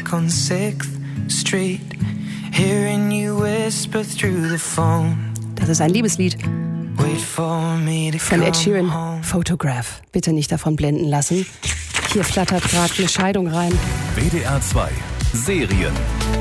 like on 6th Street, hearing you whisper through the phone. Das ist ein Liebeslied Wait for me to von Ed come Sheeran. home. Photograph. Bitte nicht davon blenden lassen. Hier flattert gerade eine Scheidung rein. WDR 2 Serien.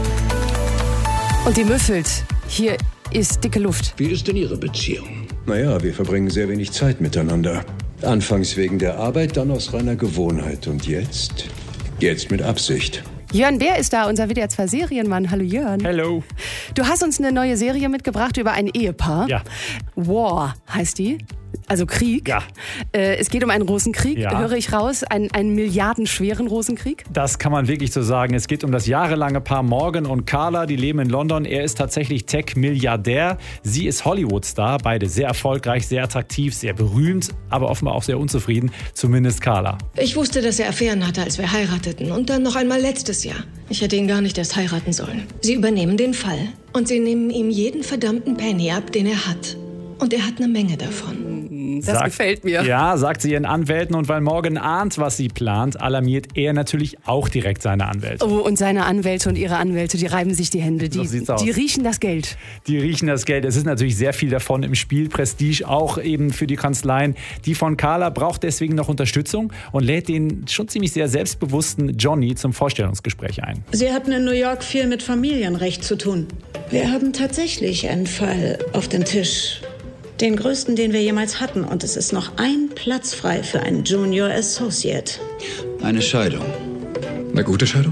Und die müffelt. Hier ist dicke Luft. Wie ist denn Ihre Beziehung? Naja, wir verbringen sehr wenig Zeit miteinander. Anfangs wegen der Arbeit, dann aus reiner Gewohnheit. Und jetzt? Jetzt mit Absicht. Jörn Bär ist da, unser WDR 2 Serienmann. Hallo Jörn. Hello. Du hast uns eine neue Serie mitgebracht über ein Ehepaar. Ja. War heißt die. Also Krieg. Ja. Es geht um einen Rosenkrieg, Ja. höre ich raus. Einen milliardenschweren Rosenkrieg. Das kann man wirklich so sagen. Es geht um das jahrelange Paar Morgan und Carla. Die leben in London. Er ist tatsächlich Tech-Milliardär. Sie ist Hollywood-Star. Beide sehr erfolgreich, sehr attraktiv, sehr berühmt, aber offenbar auch sehr unzufrieden. Zumindest Carla. Ich wusste, dass er Affären hatte, als wir heirateten. Und dann noch einmal letztes Jahr. Ich hätte ihn gar nicht erst heiraten sollen. Sie übernehmen den Fall. Und sie nehmen ihm jeden verdammten Penny ab, den er hat. Und er hat eine Menge davon. Das gefällt mir. Ja, sagt sie ihren Anwälten. Und weil Morgan ahnt, was sie plant, alarmiert er natürlich auch direkt seine Anwälte. Oh, und seine Anwälte und ihre Anwälte, die reiben sich die Hände. So sieht's aus. Die riechen das Geld. Die riechen das Geld. Es ist natürlich sehr viel davon im Spiel. Prestige auch eben für die Kanzleien. Die von Carla braucht deswegen noch Unterstützung und lädt den schon ziemlich sehr selbstbewussten Johnny zum Vorstellungsgespräch ein. Sie hatten in New York viel mit Familienrecht zu tun. Wir haben tatsächlich einen Fall auf dem Tisch. Den größten, den wir jemals hatten. Und es ist noch ein Platz frei für einen Junior Associate. Eine Scheidung. Eine gute Scheidung?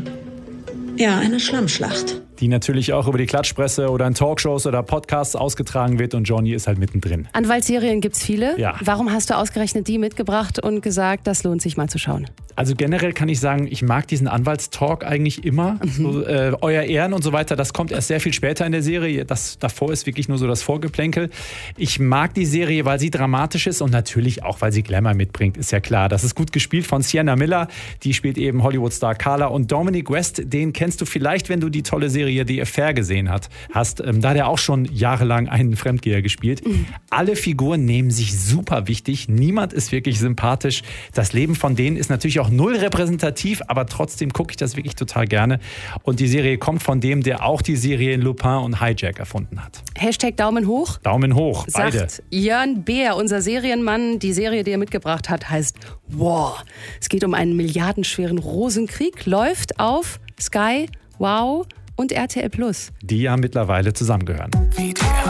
Ja, eine Schlammschlacht. Die natürlich auch über die Klatschpresse oder in Talkshows oder Podcasts ausgetragen wird und Johnny ist halt mittendrin. Anwaltsserien gibt's viele. Ja. Warum hast du ausgerechnet die mitgebracht und gesagt, das lohnt sich mal zu schauen? Also generell kann ich sagen, ich mag diesen Anwaltstalk eigentlich immer. So, Euer Ehren und so weiter, das kommt erst sehr viel später in der Serie. Das davor ist wirklich nur so das Vorgeplänkel. Ich mag die Serie, weil sie dramatisch ist und natürlich auch, weil sie Glamour mitbringt, ist ja klar. Das ist gut gespielt von Sienna Miller, die spielt eben Hollywood-Star Carla und Dominic West, den kennst du vielleicht, wenn du die tolle Serie The Affair gesehen hast. Da hat er auch schon jahrelang einen Fremdgeher gespielt. Alle Figuren nehmen sich super wichtig. Niemand ist wirklich sympathisch. Das Leben von denen ist natürlich auch null repräsentativ, aber trotzdem gucke ich das wirklich total gerne. Und die Serie kommt von dem, der auch die Serien Lupin und Hijack erfunden hat. Hashtag Daumen hoch. Daumen hoch, beide. Sagt Jörn Bär, unser Serienmann. Die Serie, die er mitgebracht hat, heißt War. Es geht um einen milliardenschweren Rosenkrieg. Läuft auf Sky, Wow und RTL+. Die ja mittlerweile zusammengehören.